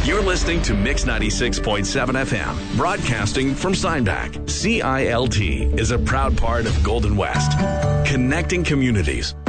You're listening to Mix 96.7 FM, broadcasting from Steinbach. CILT is a proud part of Golden West, connecting communities